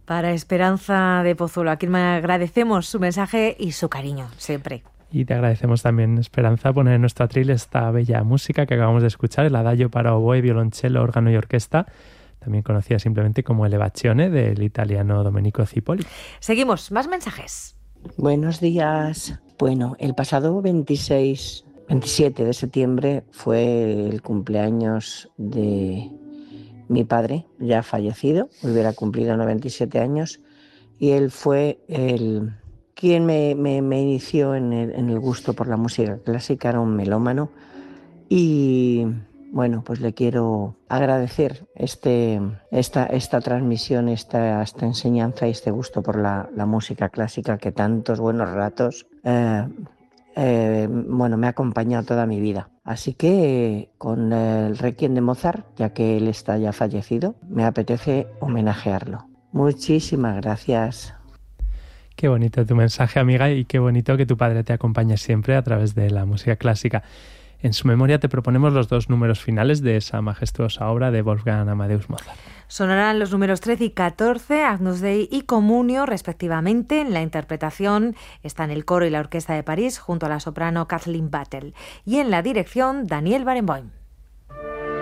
Para Esperanza de Pozuelo, a quien me agradecemos su mensaje y su cariño, siempre. Y te agradecemos también, Esperanza, poner en nuestro atril esta bella música que acabamos de escuchar, el adagio para oboe, violonchelo, órgano y orquesta, también conocida simplemente como Elevazione, del italiano Domenico Zipoli. Seguimos, más mensajes. Buenos días. Bueno, el pasado 27 de septiembre fue el cumpleaños de mi padre, ya fallecido, hubiera cumplido 97 años, y él fue quien me inició en el gusto por la música clásica. Era un melómano y bueno, pues le quiero agradecer esta transmisión, esta enseñanza y este gusto por la música clásica que tantos buenos ratos me ha acompañado toda mi vida. Así que con el Requiem de Mozart, ya que él está ya fallecido, me apetece homenajearlo. Muchísimas gracias. Qué bonito tu mensaje, amiga, y qué bonito que tu padre te acompañe siempre a través de la música clásica. En su memoria te proponemos los 2 números finales de esa majestuosa obra de Wolfgang Amadeus Mozart. Sonarán los números 13 y 14, Agnus Dei y Communio, respectivamente. En la interpretación están el coro y la Orquesta de París, junto a la soprano Kathleen Battle. Y en la dirección, Daniel Barenboim.